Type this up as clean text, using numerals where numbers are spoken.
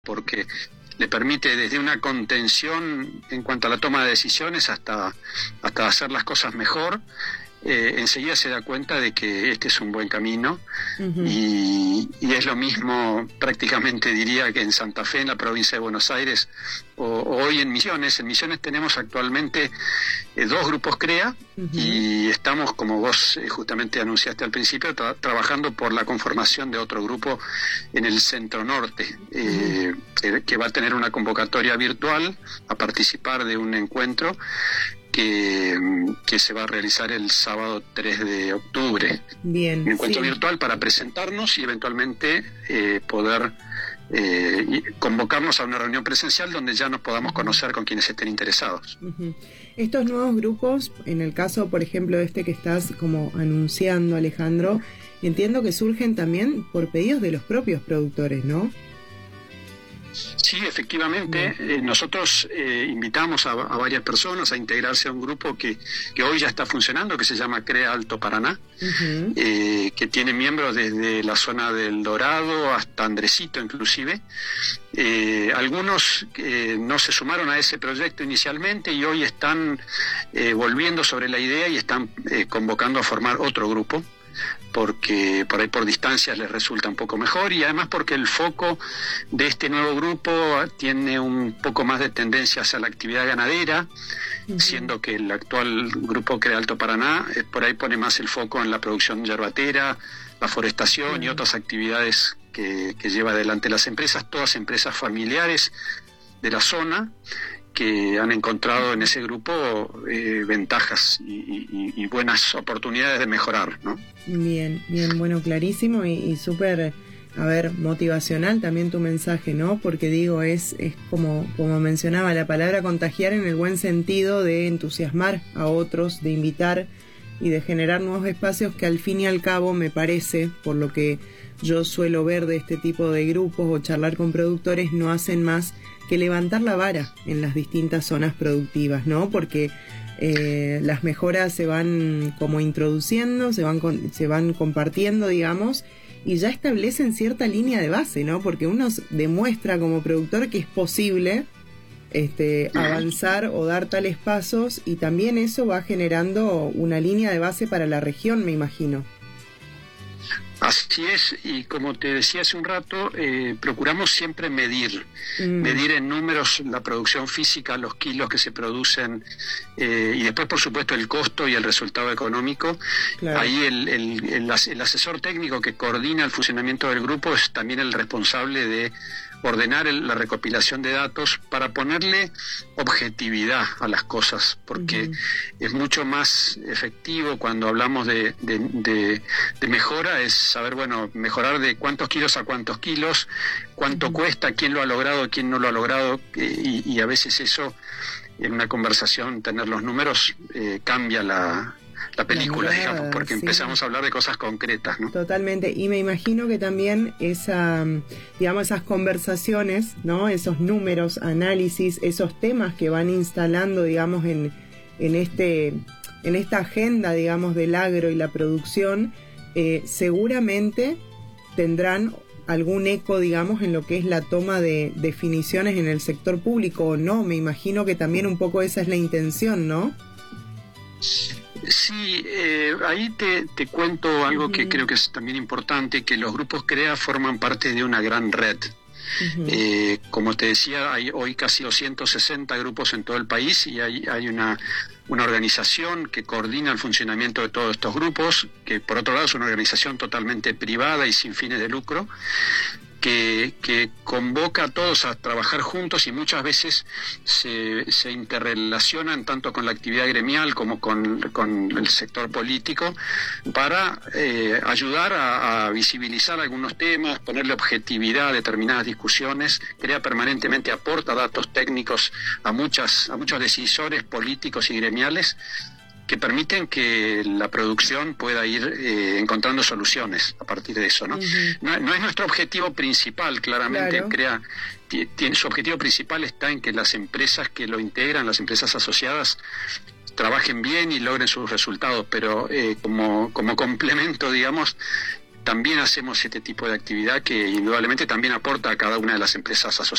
porque le permite desde una contención en cuanto a la toma de decisiones hasta hacer las cosas mejor. Enseguida se da cuenta de que este es un buen camino. Uh-huh. y es lo mismo prácticamente, diría, que en Santa Fe, en la provincia de Buenos Aires, o hoy en Misiones. En Misiones tenemos actualmente 2 grupos CREA. Uh-huh. Y estamos, como vos justamente anunciaste al principio, trabajando por la conformación de otro grupo en el Centro Norte. Uh-huh. que va a tener una convocatoria virtual a participar de un encuentro que se va a realizar el sábado 3 de octubre. Bien, un encuentro sí. virtual para presentarnos y eventualmente poder convocarnos a una reunión presencial donde ya nos podamos conocer con quienes estén interesados. Uh-huh. Estos nuevos grupos, en el caso, por ejemplo, este que estás como anunciando, Alejandro, entiendo que surgen también por pedidos de los propios productores, ¿no? Sí, efectivamente, nosotros invitamos a varias personas a integrarse a un grupo que hoy ya está funcionando, que se llama CREA Alto Paraná. Uh-huh. Que tiene miembros desde la zona del Dorado hasta Andresito inclusive. Algunos no se sumaron a ese proyecto inicialmente y hoy están volviendo sobre la idea y están convocando a formar otro grupo, porque por ahí por distancias les resulta un poco mejor, y además porque el foco de este nuevo grupo tiene un poco más de tendencia hacia la actividad ganadera. Uh-huh. Siendo que el actual grupo CREA Alto Paraná por ahí pone más el foco en la producción yerbatera, la forestación. Uh-huh. Y otras actividades que lleva adelante las empresas, todas empresas familiares de la zona, que han encontrado en ese grupo ventajas y buenas oportunidades de mejorar, ¿no? Bien, bueno, clarísimo y súper, motivacional también tu mensaje, ¿no? Porque digo, es como mencionaba, la palabra contagiar en el buen sentido de entusiasmar a otros, de invitar y de generar nuevos espacios que al fin y al cabo, me parece, por lo que yo suelo ver de este tipo de grupos o charlar con productores, no hacen más que levantar la vara en las distintas zonas productivas, ¿no? Porque las mejoras se van como introduciendo, se van compartiendo, digamos, y ya establecen cierta línea de base, ¿no? Porque uno demuestra como productor que es posible avanzar o dar tales pasos, y también eso va generando una línea de base para la región, me imagino. Así es, y como te decía hace un rato, procuramos siempre medir en números la producción física, los kilos que se producen, y después, por supuesto, el costo y el resultado económico. Claro. Ahí el asesor técnico que coordina el funcionamiento del grupo es también el responsable de ordenar la recopilación de datos para ponerle objetividad a las cosas, porque uh-huh. es mucho más efectivo cuando hablamos de mejora, es saber, mejorar de cuántos kilos a cuántos kilos, cuánto uh-huh. cuesta, quién lo ha logrado, quién no lo ha logrado, y a veces eso, en una conversación, tener los números cambia la película, digamos, porque sí. Empezamos a hablar de cosas concretas, ¿no? Totalmente, y me imagino que también esas conversaciones, ¿no? Esos números, análisis, esos temas que van instalando, digamos, en esta agenda, digamos, del agro y la producción, seguramente tendrán algún eco, digamos, en lo que es la toma de definiciones en el sector público, ¿o no? Me imagino que también un poco esa es la intención, ¿no? Sí, ahí te cuento algo uh-huh. que creo que es también importante, que los grupos CREA forman parte de una gran red. Uh-huh. Como te decía, hay hoy casi 260 grupos en todo el país, y hay una organización que coordina el funcionamiento de todos estos grupos, que por otro lado es una organización totalmente privada y sin fines de lucro, que convoca a todos a trabajar juntos, y muchas veces se interrelacionan tanto con la actividad gremial como con el sector político para ayudar a visibilizar algunos temas, ponerle objetividad a determinadas discusiones. CREA permanentemente aporta datos técnicos a muchos decisores políticos y gremiales que permiten que la producción pueda ir encontrando soluciones a partir de eso, ¿no? Uh-huh. No es nuestro objetivo principal, claramente. Claro. CREA su objetivo principal está en que las empresas que lo integran, las empresas asociadas, trabajen bien y logren sus resultados, pero como complemento, digamos, también hacemos este tipo de actividad que indudablemente también aporta a cada una de las empresas asociadas.